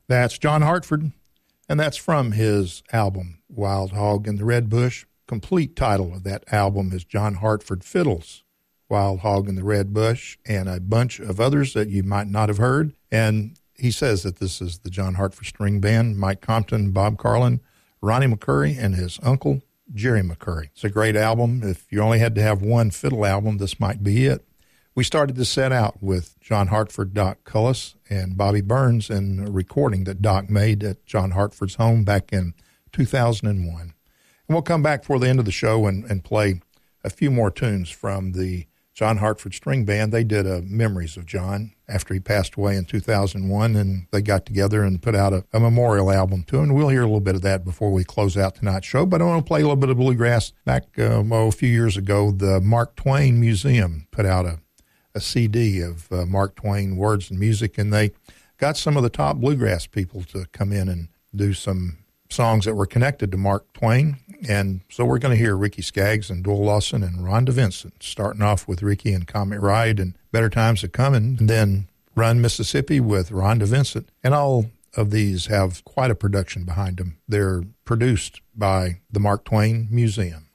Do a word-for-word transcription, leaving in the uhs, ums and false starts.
That's John Hartford, and that's from his album, Wild Hog in the Red Bush. Complete title of that album is John Hartford Fiddles, Wild Hog in the Red Bush, and a bunch of others that you might not have heard. And he says that this is the John Hartford String Band, Mike Compton, Bob Carlin, Ronnie McCurry, and his uncle, Jerry McCurry. It's a great album. If you only had to have one fiddle album, this might be it. We started the set out with John Hartford, Doc Cullis, and Bobby Burns in a recording that Doc made at John Hartford's home back in two thousand one. And we'll come back for the end of the show and, and play a few more tunes from the John Hartford String Band. They did a Memories of John after he passed away in two thousand one, and they got together and put out a, a memorial album to him. And we'll hear a little bit of that before we close out tonight's show. But I want to play a little bit of bluegrass. Back um, oh, a few years ago, the Mark Twain Museum put out a, a C D of uh, Mark Twain words and music, and they got some of the top bluegrass people to come in and do some songs that were connected to Mark Twain. And so we're going to hear Ricky Skaggs and Doyle Lawson and Rhonda Vincent, starting off with Ricky and Comet Ride and Better Times Are Coming, and then Run Mississippi with Rhonda Vincent. And all of these have quite a production behind them. They're produced by the Mark Twain Museum.